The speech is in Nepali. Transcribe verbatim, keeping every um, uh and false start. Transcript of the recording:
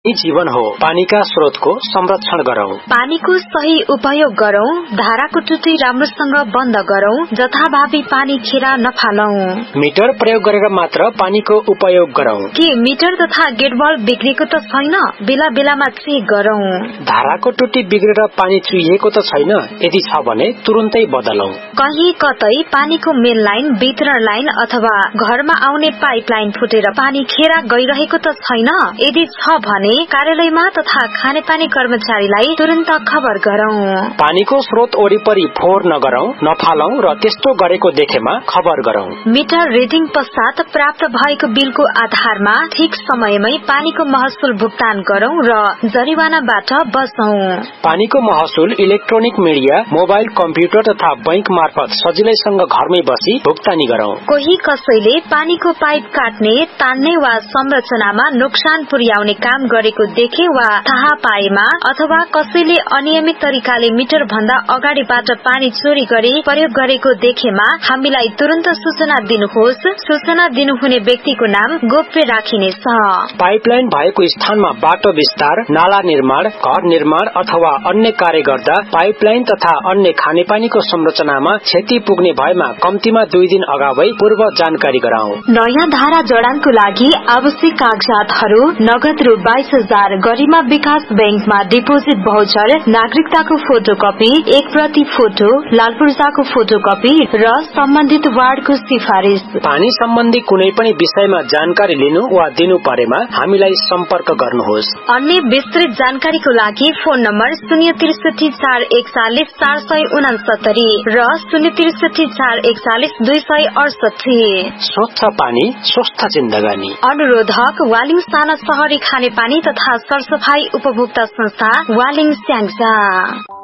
जीवन हो, पानीका स्रोतको संरक्षण गरौं। पानीको सही उपयोग गरौं, धाराको टुटी राम्रोसँग बन्द गरौं, जथाभावी पानी खेर नफालौं। मिटर प्रयोग गरेर मात्र पानीको उपयोग गरौं। के मिटर तथा गेटबल बिग्रेको त छैन? बेला बेलामा चेक गरौं। धाराको टुटी बिग्रेर पानी चुहिएको त छैन? यदि छ भने तुरुन्तै बदलौं। कहीं कतै पानीको मेन लाइन, वितरण लाइन अथवा घरमा आउने पाइप लाइन फुटेर पानी खेर गइरहेको त छैन? यदि छ भने कार्यालयमा तथा खानेपानी कर्मचारीलाई तुरन्त खबर गरौं। पानीको स्रोत वरिपरि फोहोर नगरौं, नफालौं र त्यस्तो गरेको देखेमा खबर गरौं। मिटर रिडिङ पश्चात प्राप्त भएको बिलको आधारमा ठिक समयमै पानीको महसुल भुक्तान गरौं र जरिवानाबाट बचौं। पानीको महसुल इलेक्ट्रोनिक मिडिया, मोबाइल, कम्प्युटर तथा बैंक मार्फत सजिलैसँग घरमै बसी भुक्तानी गरौं। कोही कसैले पानीको पाइप काट्ने, तान्ने वा संरचनामा नोक्सान पुर्याउने काम गरेको देखे वा थाहा पाएमा अथवा कसैले अनियमित तरिकाले मिटर भन्दा अगाडिबाट पानी चोरी गरी प्रयोग गरेको देखेमा हामीलाई तुरन्त सूचना दिनुहोस्। सूचना दिनुहुने व्यक्तिको नाम गोप्य राखिनेछ। पाइपलाइन भएको स्थानमा बाटो विस्तार, नाला निर्माण, घर निर्माण अथवा अन्य कार्य गर्दा पाइपलाइन तथा अन्य खानेपानीको संरचनामा क्षति पुग्ने भएमा कम्तीमा दुई दिन अगावै पूर्व जानकारी गराऊ। नयाँ धारा जडानको लागि आवश्यक कागजातहरू नगद रु बाइस हजार, गरिमा विकास बैंकमा डिपोजिट भाउचर, नागरिकताको फोटोकपी, एक प्रति फोटो, लाल पूर्जाको फोटोकपी र सम्बन्धित वार्डको सिफारिश। पानी सम्बन्धी कुनै पनि विषयमा जानकारी लिनु वा दिनु परेमा हामीलाई सम्पर्क गर्नुहोस्। अन्य विस्तृत जानकारीको लागि फोन नम्बर शून्य त्रिसठी चार एकचालिस चार सय उनासत्तरी र शून्य त्रिसठी चार एकचालिस दुई सय अडसठी। स्वच्छ पानी, स्वस्थ जिन्दगानी। अनुरोधक वालिङ साना शहरी खानेपानी तथा सरसफाई उपभोक्ता संस्था, वालिङ स्याङ्जा।